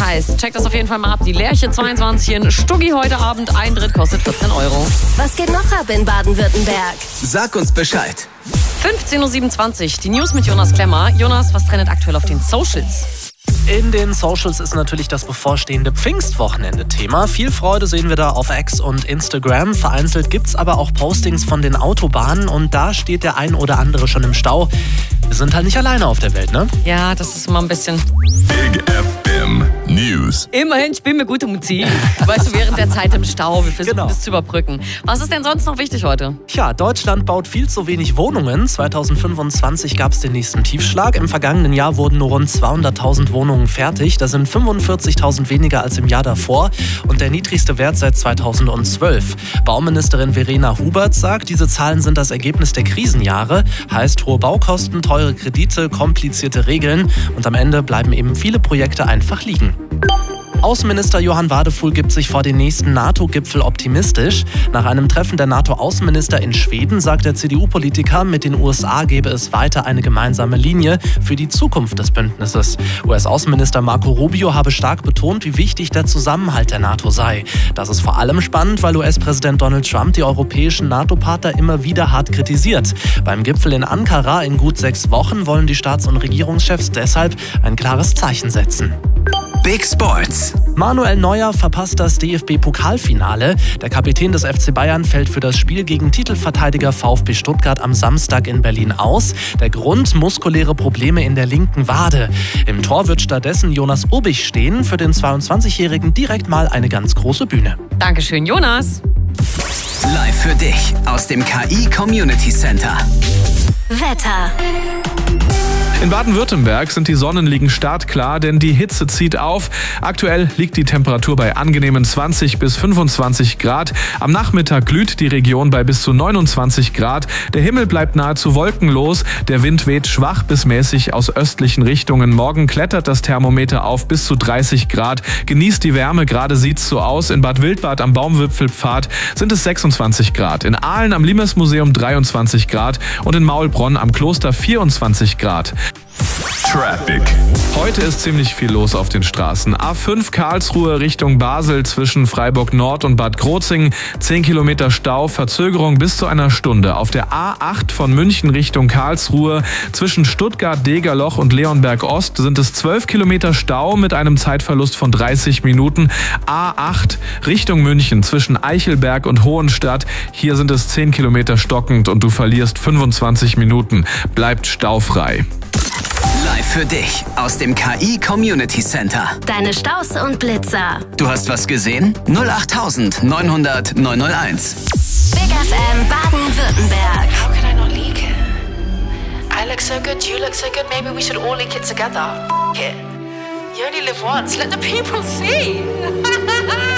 heißt, checkt das auf jeden Fall mal ab. Die Lerche 22 in Stuggi heute Abend. Eintritt kostet 14 Euro. Was geht noch ab in Baden-Württemberg? Sag uns Bescheid. 15.27 Uhr, die News mit Jonas Klemmer. Jonas, was trendet aktuell auf den Socials? In den Socials ist natürlich das bevorstehende Pfingstwochenende Thema. Viel Freude sehen wir da auf X und Instagram. Vereinzelt gibt's aber auch Postings von den Autobahnen und da steht der ein oder andere schon im Stau. Wir sind halt nicht alleine auf der Welt, ne? Ja, das ist immer ein bisschen... Big FM News. Immerhin spielen wir gute Musik. Weißt du, während der Zeit im Stau. Wir versuchen das zu überbrücken. Was ist denn sonst noch wichtig heute? Tja, Deutschland baut viel zu wenig Wohnungen. 2025 gab es den nächsten Tiefschlag. Im vergangenen Jahr wurden nur rund 200.000 Wohnungen fertig. Das sind 45.000 weniger als im Jahr davor und der niedrigste Wert seit 2012. Bauministerin Verena Hubert sagt, diese Zahlen sind das Ergebnis der Krisenjahre. Heißt hohe Baukosten, teure Kredite, komplizierte Regeln und am Ende bleiben eben viele Projekte einfach liegen. Außenminister Johann Wadefuhl gibt sich vor den nächsten NATO-Gipfel optimistisch. Nach einem Treffen der NATO-Außenminister in Schweden sagt der CDU-Politiker, mit den USA gebe es weiter eine gemeinsame Linie für die Zukunft des Bündnisses. US-Außenminister Marco Rubio habe stark betont, wie wichtig der Zusammenhalt der NATO sei. Das ist vor allem spannend, weil US-Präsident Donald Trump die europäischen NATO-Partner immer wieder hart kritisiert. Beim Gipfel in Ankara in gut 6 Wochen wollen die Staats- und Regierungschefs deshalb ein klares Zeichen setzen. Big Sports. Manuel Neuer verpasst das DFB-Pokalfinale. Der Kapitän des FC Bayern fällt für das Spiel gegen Titelverteidiger VfB Stuttgart am Samstag in Berlin aus. Der Grund: muskuläre Probleme in der linken Wade. Im Tor wird stattdessen Jonas Urbich stehen. Für den 22-Jährigen direkt mal eine ganz große Bühne. Dankeschön, Jonas. Live für dich aus dem KI Community Center. Wetter. In Baden-Württemberg sind die Sonnenliegen startklar, denn die Hitze zieht auf. Aktuell liegt die Temperatur bei angenehmen 20 bis 25 Grad. Am Nachmittag glüht die Region bei bis zu 29 Grad. Der Himmel bleibt nahezu wolkenlos. Der Wind weht schwach bis mäßig aus östlichen Richtungen. Morgen klettert das Thermometer auf bis zu 30 Grad. Genießt die Wärme, gerade sieht's so aus. In Bad Wildbad am Baumwipfelpfad sind es 26 Grad. In Aalen am Limes-Museum 23 Grad und in Maulbronn am Kloster 24 Grad. Traffic. Heute ist ziemlich viel los auf den Straßen. A5 Karlsruhe Richtung Basel zwischen Freiburg Nord und Bad Krozingen. 10 Kilometer Stau, Verzögerung bis zu einer Stunde. Auf der A8 von München Richtung Karlsruhe zwischen Stuttgart, Degerloch und Leonberg Ost sind es 12 Kilometer Stau mit einem Zeitverlust von 30 Minuten. A8 Richtung München zwischen Eichelberg und Hohenstadt. Hier sind es 10 Kilometer stockend und du verlierst 25 Minuten. Bleibt staufrei. Live für dich aus dem KI Community Center. Deine Staus und Blitzer. Du hast was gesehen? 08000 900 901. Big FM Baden-Württemberg. How can I not leak it? I look so good, you look so good, maybe we should all leak it together. F it. You only live once, let the people see.